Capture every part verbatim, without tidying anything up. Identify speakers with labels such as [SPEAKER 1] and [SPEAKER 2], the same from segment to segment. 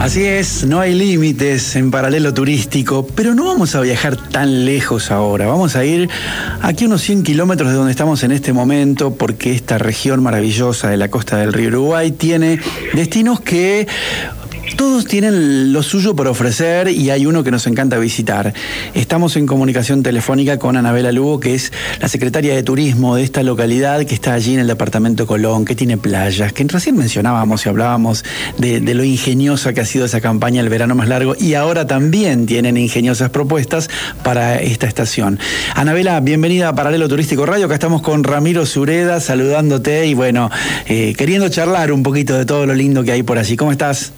[SPEAKER 1] Así es, no hay límites en Paralelo Turístico, pero no vamos a viajar tan lejos ahora. Vamos a ir aquí unos cien kilómetros de donde estamos en este momento, porque esta región maravillosa de la costa del río Uruguay tiene destinos que todos tienen lo suyo por ofrecer y hay uno que nos encanta visitar. Estamos en comunicación telefónica con Anabela Lugo, que es la secretaria de Turismo de esta localidad que está allí en el departamento de Colón, que tiene playas, que recién mencionábamos y hablábamos de, de lo ingeniosa que ha sido esa campaña El Verano Más Largo, y ahora también tienen ingeniosas propuestas para esta estación. Anabela, bienvenida a Paralelo Turístico Radio. Acá estamos con Ramiro Sureda saludándote y bueno, eh, queriendo charlar un poquito de todo lo lindo que hay por allí. ¿Cómo estás?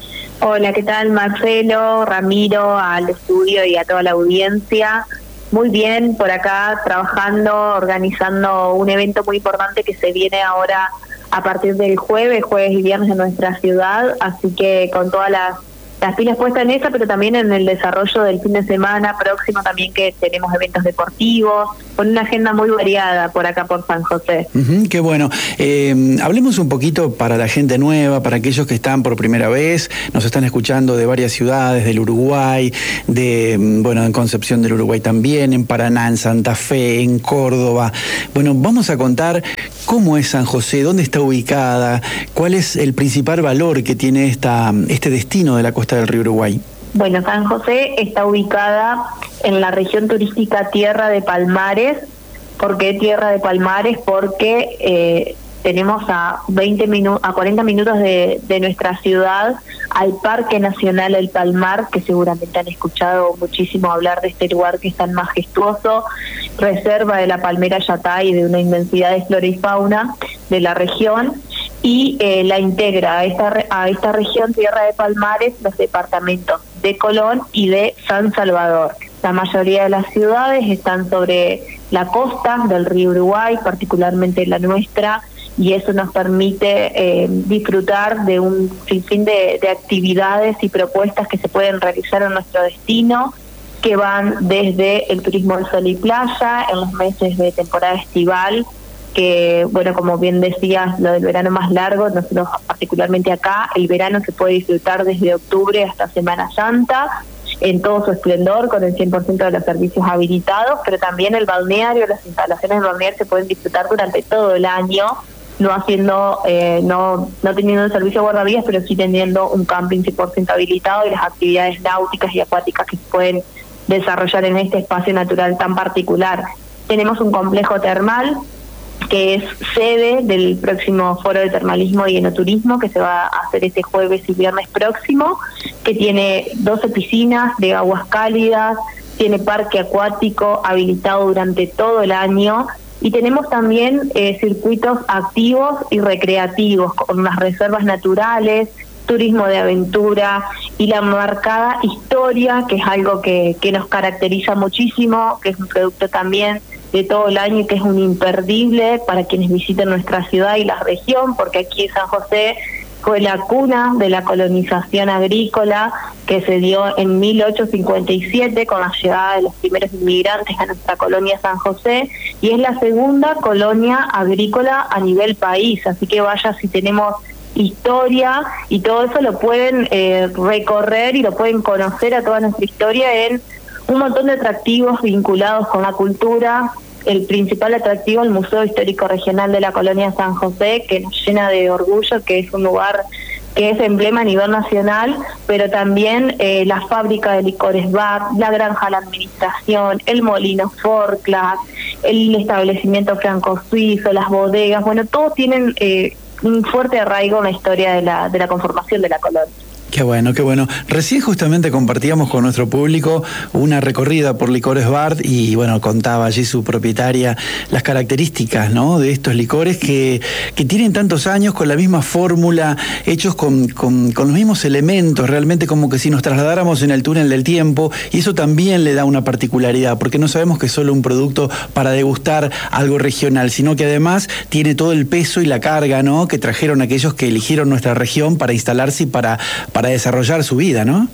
[SPEAKER 2] Hola, ¿qué tal? Marcelo, Ramiro, al estudio y a toda la audiencia. Muy bien, por acá trabajando, organizando un evento muy importante que se viene ahora a partir del jueves, jueves y viernes en nuestra ciudad, así que con todas las, las pilas puestas en esa, pero también en el desarrollo del fin de semana próximo también, que tenemos eventos deportivos, con una agenda muy variada por acá por San José.
[SPEAKER 1] Uh-huh, qué bueno. Eh, hablemos un poquito para la gente nueva, para aquellos que están por primera vez, nos están escuchando de varias ciudades del Uruguay, de bueno, en Concepción del Uruguay también, en Paraná, en Santa Fe, en Córdoba. Bueno, vamos a contar cómo es San José, dónde está ubicada, cuál es el principal valor que tiene esta, este destino de la costa del río Uruguay.
[SPEAKER 2] Bueno, San José está ubicada en la región turística Tierra de Palmares. ¿Por qué Tierra de Palmares? Porque eh, tenemos a veinte minu- a cuarenta minutos de, de nuestra ciudad al Parque Nacional El Palmar, que seguramente han escuchado muchísimo hablar de este lugar que es tan majestuoso, reserva de la palmera Yatay y de una inmensidad de flora y fauna de la región. Y eh, la integra a esta, a esta región Tierra de Palmares los departamentos de Colón y de San Salvador. La mayoría de las ciudades están sobre la costa del río Uruguay, particularmente la nuestra, y eso nos permite eh, disfrutar de un sinfín de, de actividades y propuestas que se pueden realizar en nuestro destino, que van desde el turismo de sol y playa en los meses de temporada estival, que, bueno, como bien decías, lo del verano más largo, nosotros particularmente acá, el verano se puede disfrutar desde octubre hasta Semana Santa, en todo su esplendor, con el cien por ciento de los servicios habilitados, pero también el balneario, las instalaciones del balneario se pueden disfrutar durante todo el año, no haciendo, eh, no, no teniendo el servicio de guardavidas, pero sí teniendo un camping cien por ciento habilitado y las actividades náuticas y acuáticas que se pueden desarrollar en este espacio natural tan particular. Tenemos un complejo termal, que es sede del próximo Foro de Termalismo y Enoturismo, que se va a hacer este jueves y viernes próximo, que tiene doce piscinas de aguas cálidas, tiene parque acuático habilitado durante todo el año, y tenemos también eh, circuitos activos y recreativos, con unas reservas naturales, turismo de aventura y la marcada historia, que es algo que, que nos caracteriza muchísimo, que es un producto también de todo el año y que es un imperdible para quienes visiten nuestra ciudad y la región, porque aquí San José fue la cuna de la colonización agrícola que se dio en mil ochocientos cincuenta y siete con la llegada de los primeros inmigrantes a nuestra colonia San José, y es la segunda colonia agrícola a nivel país, así que vaya, si tenemos historia y todo eso lo pueden eh, recorrer y lo pueden conocer a toda nuestra historia en un montón de atractivos vinculados con la cultura. El principal atractivo, el Museo Histórico Regional de la Colonia San José, que nos llena de orgullo, que es un lugar que es emblema a nivel nacional, pero también eh, la fábrica de licores bar, la granja de la administración, el molino Forclaz, el establecimiento franco-suizo, las bodegas, bueno, todos tienen eh, un fuerte arraigo en la historia de la, de la conformación de la colonia.
[SPEAKER 1] Qué bueno, qué bueno. Recién justamente compartíamos con nuestro público una recorrida por Licores Bard y bueno, contaba allí su propietaria las características, ¿no?, de estos licores que, que tienen tantos años con la misma fórmula, hechos con, con, con los mismos elementos, realmente como que si nos trasladáramos en el túnel del tiempo, y eso también le da una particularidad, porque no sabemos que es solo un producto para degustar algo regional, sino que además tiene todo el peso y la carga, ¿no?, que trajeron aquellos que eligieron nuestra región para instalarse y para, para para desarrollar su vida, ¿no?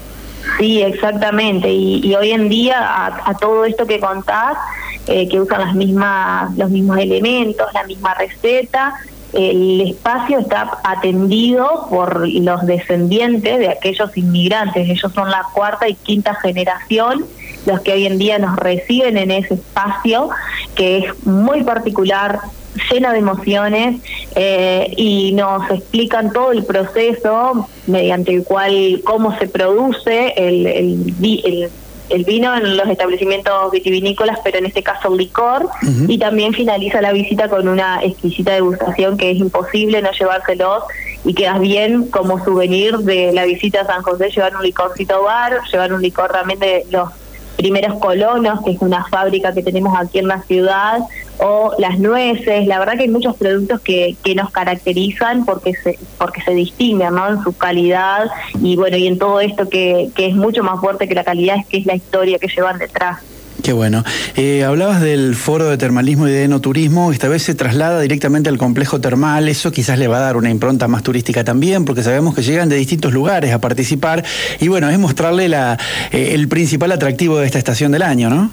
[SPEAKER 2] Sí, exactamente, y, y hoy en día a, a todo esto que contás, eh, que usan las mismas, los mismos elementos, la misma receta, el espacio está atendido por los descendientes de aquellos inmigrantes. Ellos son la cuarta y quinta generación los que hoy en día nos reciben en ese espacio, que es muy particular, lleno de emociones, eh, y nos explican todo el proceso mediante el cual, cómo se produce el, el, el el vino en los establecimientos vitivinícolas, pero en este caso el licor, uh-huh. y también finaliza la visita con una exquisita degustación que es imposible no llevárselos, y quedas bien como souvenir de la visita a San José, llevar un licorcito bar, llevar un licor realmente de los primeros colonos, que es una fábrica que tenemos aquí en la ciudad, o las nueces. La verdad que hay muchos productos que, que nos caracterizan porque se porque se distinguen, ¿no?, en su calidad, y bueno, y en todo esto que, que es mucho más fuerte que la calidad, es que es la historia que llevan detrás.
[SPEAKER 1] Qué bueno. Eh, hablabas del foro de termalismo y de enoturismo, esta vez se traslada directamente al complejo termal. Eso quizás le va a dar una impronta más turística también, porque sabemos que llegan de distintos lugares a participar, y bueno, es mostrarle la, eh, el principal atractivo de esta estación del año, ¿no?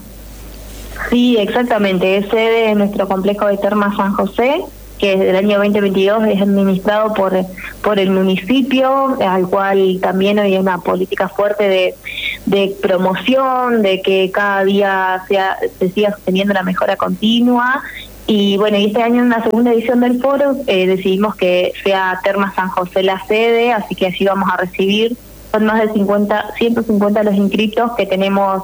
[SPEAKER 2] Sí, exactamente, es sede de nuestro complejo de termas San José, que desde el año veinte veintidós es administrado por por el municipio, al cual también hay una política fuerte de, de promoción, de que cada día sea, se siga sosteniendo la mejora continua. Y bueno, y este año en la segunda edición del foro eh, decidimos que sea Termas San José la sede, así que allí vamos a recibir. Son más de cincuenta, ciento cincuenta los inscritos que tenemos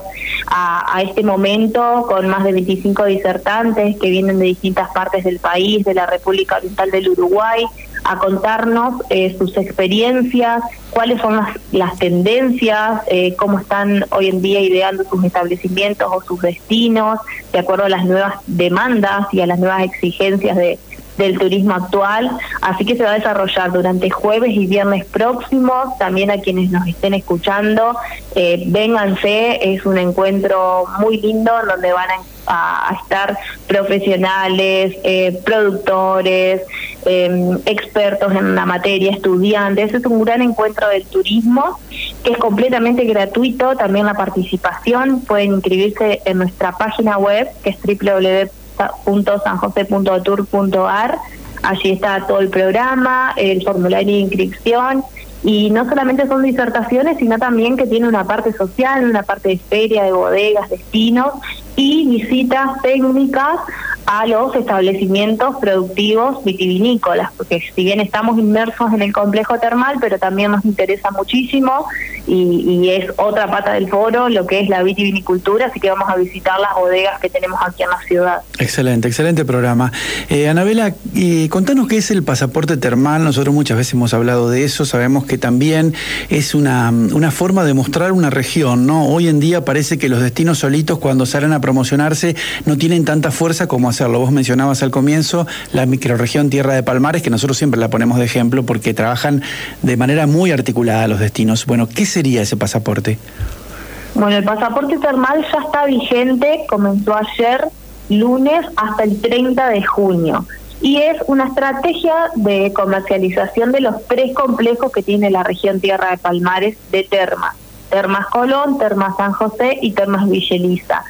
[SPEAKER 2] a, a este momento, con más de veinticinco disertantes que vienen de distintas partes del país, de la República Oriental del Uruguay, a contarnos eh, sus experiencias, cuáles son las, las tendencias, eh, cómo están hoy en día ideando sus establecimientos o sus destinos, de acuerdo a las nuevas demandas y a las nuevas exigencias de del turismo actual. Así que se va a desarrollar durante jueves y viernes próximos. También a quienes nos estén escuchando, eh, vénganse, es un encuentro muy lindo donde van a, a estar profesionales, eh, productores, eh, expertos en la materia, estudiantes. Es un gran encuentro del turismo que es completamente gratuito. También la participación, pueden inscribirse en nuestra página web, que es doble u doble u doble u punto san jose punto tour punto a r. Allí está todo el programa, el formulario de inscripción, y no solamente son disertaciones, sino también que tiene una parte social, una parte de feria, de bodegas, destinos y visitas técnicas a los establecimientos productivos vitivinícolas, porque si bien estamos inmersos en el complejo termal, pero también nos interesa muchísimo, y, y es otra pata del foro, lo que es la vitivinicultura, así que vamos a visitar las bodegas que tenemos aquí en la ciudad. Excelente, excelente programa. Eh, Anabela, eh, contanos qué es el pasaporte termal. Nosotros muchas veces hemos hablado de eso, sabemos que también es una, una forma de mostrar una región, ¿no? Hoy en día parece que los destinos solitos, cuando salen a promocionarse, no tienen tanta fuerza como hacerlo. Vos mencionabas al comienzo la microrregión Tierra de Palmares, que nosotros siempre la ponemos de ejemplo porque trabajan de manera muy articulada los destinos. Bueno, ¿qué sería ese pasaporte? Bueno, el pasaporte termal ya está vigente, comenzó ayer, lunes, hasta el treinta de junio. Y es una estrategia de comercialización de los tres complejos que tiene la región Tierra de Palmares de termas. Termas Colón, Termas San José y Termas Villa Elisa.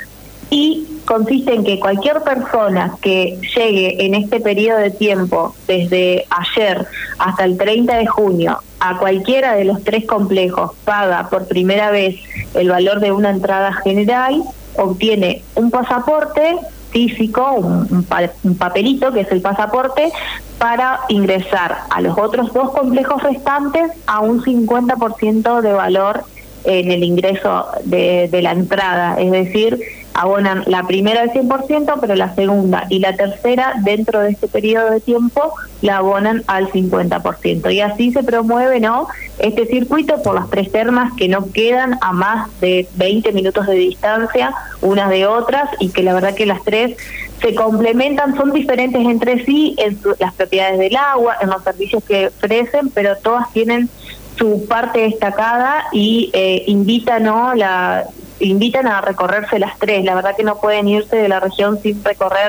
[SPEAKER 2] Y consiste en que cualquier persona que llegue en este periodo de tiempo, desde ayer hasta el treinta de junio, a cualquiera de los tres complejos, paga por primera vez el valor de una entrada general, obtiene un pasaporte físico, un, un, pa, un papelito que es el pasaporte, para ingresar a los otros dos complejos restantes a un cincuenta por ciento de valor en el ingreso de, de la entrada, es decir, abonan la primera al cien por ciento, pero la segunda y la tercera dentro de este periodo de tiempo la abonan al cincuenta por ciento. Y así se promueve, ¿no?, este circuito por las tres termas que no quedan a más de veinte minutos de distancia unas de otras, y que la verdad que las tres se complementan, son diferentes entre sí en su, las propiedades del agua, en los servicios que ofrecen, pero todas tienen su parte destacada y eh, invitan, ¿no?, la invitan a recorrerse las tres. La verdad que no pueden irse de la región sin recorrer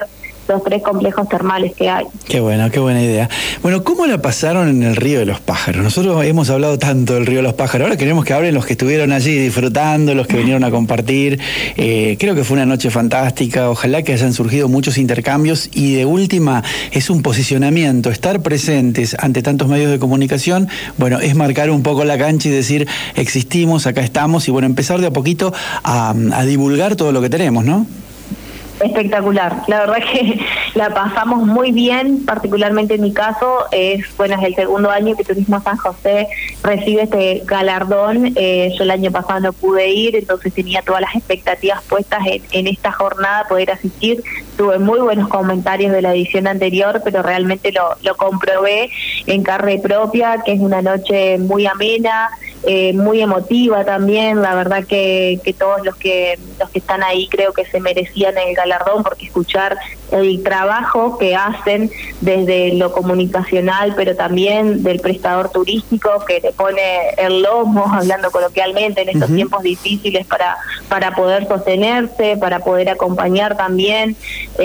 [SPEAKER 2] los tres complejos termales que hay.
[SPEAKER 1] Qué bueno, qué buena idea. Bueno, ¿cómo la pasaron en el Río de los Pájaros? Nosotros hemos hablado tanto del Río de los Pájaros, ahora queremos que hablen los que estuvieron allí disfrutando, los que vinieron a compartir. Eh, creo que fue una noche fantástica, ojalá que hayan surgido muchos intercambios y de última es un posicionamiento, estar presentes ante tantos medios de comunicación, bueno, es marcar un poco la cancha y decir, existimos, acá estamos y bueno, empezar de a poquito a, a divulgar todo lo que tenemos, ¿no?
[SPEAKER 2] Espectacular, la verdad que la pasamos muy bien, particularmente en mi caso, es bueno es el segundo año que Turismo San José recibe este galardón, eh, yo el año pasado no pude ir, entonces tenía todas las expectativas puestas en, en esta jornada, poder asistir, tuve muy buenos comentarios de la edición anterior, pero realmente lo, lo comprobé en carne propia, que es una noche muy amena, Eh, muy emotiva también, la verdad que, que todos los que los que están ahí creo que se merecían el galardón, porque escuchar el trabajo que hacen desde lo comunicacional, pero también del prestador turístico que le pone el lomo, hablando coloquialmente, en estos uh-huh. tiempos difíciles para, para poder sostenerse, para poder acompañar también,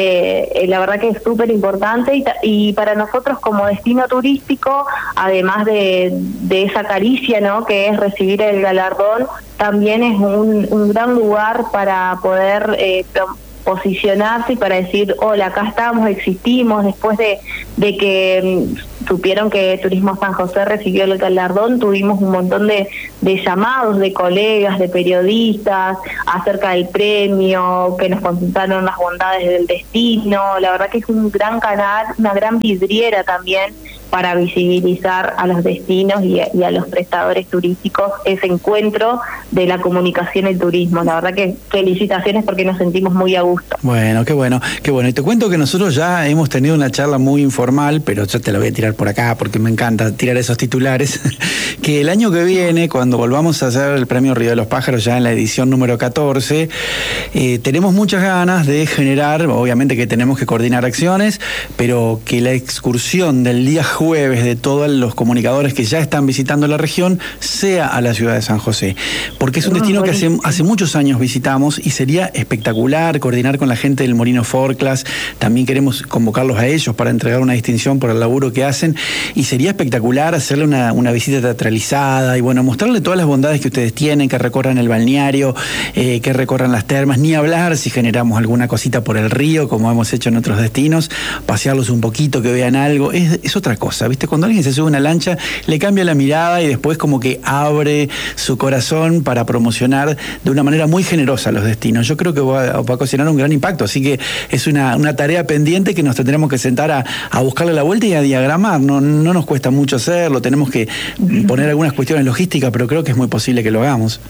[SPEAKER 2] eh, la verdad que es súper importante y, y para nosotros como destino turístico, además de, de esa caricia, ¿no?, que es recibir el galardón, también es un, un gran lugar para poder eh, posicionarse y para decir, hola, acá estamos, existimos, después de, de que um, supieron que Turismo San José recibió el galardón, tuvimos un montón de, de llamados de colegas, de periodistas, acerca del premio, que nos consultaron las bondades del destino, la verdad que es un gran canal, una gran vidriera también, para visibilizar a los destinos y a, y a los prestadores turísticos ese encuentro de la comunicación y el turismo. La verdad que felicitaciones porque nos sentimos muy a gusto.
[SPEAKER 1] Bueno, qué bueno, qué bueno. Y te cuento que nosotros ya hemos tenido una charla muy informal, pero yo te la voy a tirar por acá porque me encanta tirar esos titulares, que el año que viene, cuando volvamos a hacer el Premio Río de los Pájaros, ya en la edición número catorce, eh, tenemos muchas ganas de generar, obviamente que tenemos que coordinar acciones, pero que la excursión del día jueves de todos los comunicadores que ya están visitando la región sea a la ciudad de San José, porque es un destino que hace, hace muchos años visitamos y sería espectacular coordinar con la gente del Molino Forclas, también queremos convocarlos a ellos para entregar una distinción por el laburo que hacen y sería espectacular hacerle una, una visita teatralizada y bueno, mostrarle todas las bondades que ustedes tienen, que recorran el balneario, eh, que recorran las termas, ni hablar si generamos alguna cosita por el río como hemos hecho en otros destinos, pasearlos un poquito, que vean algo, es, es otra cosa. ¿Viste? Cuando alguien se sube a una lancha, le cambia la mirada y después como que abre su corazón para promocionar de una manera muy generosa los destinos. Yo creo que va, va a ocasionar un gran impacto, así que es una, una tarea pendiente que nos tendremos que sentar a, a buscarle la vuelta y a diagramar. No, no nos cuesta mucho hacerlo, tenemos que poner algunas cuestiones logísticas, pero creo que es muy posible que lo hagamos.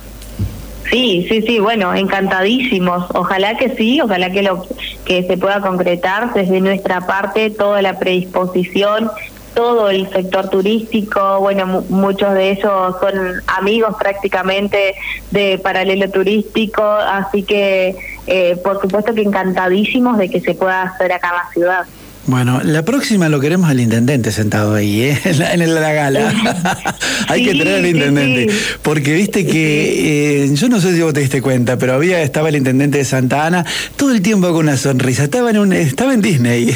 [SPEAKER 2] Sí, sí, sí, bueno, encantadísimos. Ojalá que sí, ojalá que lo que se pueda concretar desde nuestra parte, toda la predisposición, todo el sector turístico, bueno, mu- muchos de ellos son amigos prácticamente de Paralelo Turístico, así que eh, por supuesto que encantadísimos de que se pueda hacer acá en la ciudad.
[SPEAKER 1] Bueno, la próxima lo queremos al intendente sentado ahí, ¿eh? en, la, en la gala. Hay sí, que traer al intendente. Sí, sí. Porque viste que, eh, yo no sé si vos te diste cuenta, pero había estaba el intendente de Santa Ana todo el tiempo con una sonrisa. Estaba en, un, estaba en Disney.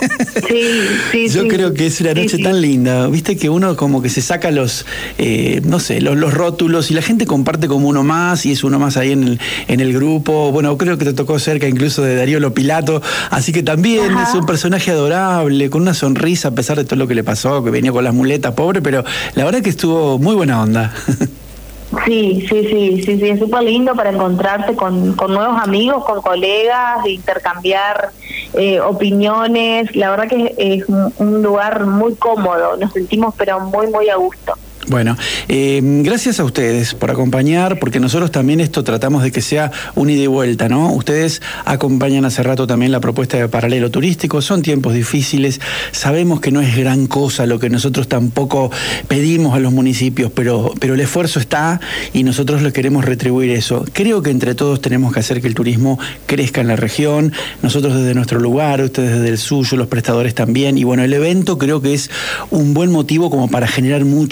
[SPEAKER 2] Sí, sí,
[SPEAKER 1] yo
[SPEAKER 2] sí.
[SPEAKER 1] creo que es una noche sí, sí. tan linda. Viste que uno como que se saca los, eh, no sé, los, los rótulos y la gente comparte como uno más y es uno más ahí en el, en el grupo. Bueno, creo que te tocó cerca incluso de Darío Lopilato. Así que también Ajá. es un personaje adorable, con una sonrisa a pesar de todo lo que le pasó, que venía con las muletas, pobre, pero la verdad que estuvo muy buena onda.
[SPEAKER 2] Sí, sí, sí, sí, sí, es súper lindo para encontrarse con, con nuevos amigos, con colegas, de intercambiar eh, opiniones. La verdad que es un, un lugar muy cómodo, nos sentimos pero muy, muy a gusto.
[SPEAKER 1] Bueno, eh, gracias a ustedes por acompañar, porque nosotros también esto tratamos de que sea un ida y vuelta, ¿no? Ustedes acompañan hace rato también la propuesta de Paralelo Turístico, son tiempos difíciles, sabemos que no es gran cosa lo que nosotros tampoco pedimos a los municipios, pero, pero el esfuerzo está y nosotros les queremos retribuir eso. Creo que entre todos tenemos que hacer que el turismo crezca en la región, nosotros desde nuestro lugar, ustedes desde el suyo, los prestadores también, y bueno, el evento creo que es un buen motivo como para generar mucho intercambio.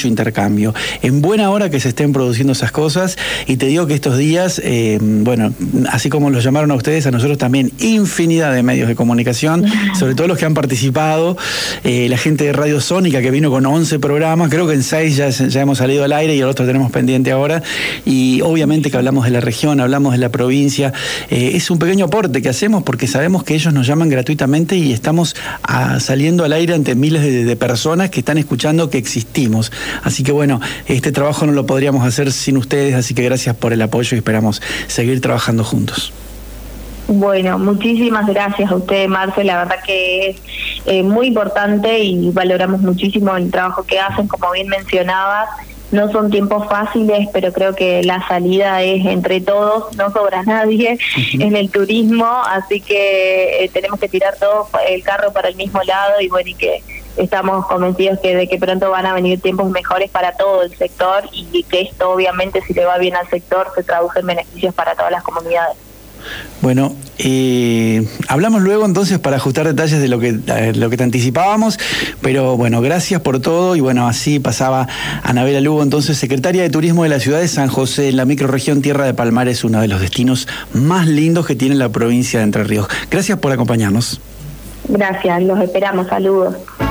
[SPEAKER 1] cambio. En buena hora que se estén produciendo esas cosas, y te digo que estos días, eh, bueno, así como los llamaron a ustedes, a nosotros también infinidad de medios de comunicación, sobre todo los que han participado, eh, la gente de Radio Sónica que vino con once programas, creo que en seis ya, ya hemos salido al aire y el otro tenemos pendiente ahora, y obviamente que hablamos de la región, hablamos de la provincia, eh, es un pequeño aporte que hacemos porque sabemos que ellos nos llaman gratuitamente y estamos a, saliendo al aire ante miles de, de personas que están escuchando que existimos. Así que bueno, este trabajo no lo podríamos hacer sin ustedes, así que gracias por el apoyo y esperamos seguir trabajando juntos.
[SPEAKER 2] Bueno, muchísimas gracias a usted, Marce, la verdad que es eh, muy importante y valoramos muchísimo el trabajo que hacen, como bien mencionabas. No son tiempos fáciles, pero creo que la salida es entre todos, no sobra nadie uh-huh. en el turismo, así que eh, tenemos que tirar todo el carro para el mismo lado y bueno, y que estamos convencidos que de que pronto van a venir tiempos mejores para todo el sector y que esto obviamente si le va bien al sector se traduce en beneficios para todas las comunidades.
[SPEAKER 1] Bueno, eh, hablamos luego entonces para ajustar detalles de lo que, eh, lo que te anticipábamos, pero bueno, gracias por todo y bueno, así pasaba Anabela Lugo, entonces secretaria de Turismo de la ciudad de San José, en la microrregión Tierra de Palmares, uno de los destinos más lindos que tiene la provincia de Entre Ríos. Gracias por acompañarnos.
[SPEAKER 2] Gracias, los esperamos, saludos.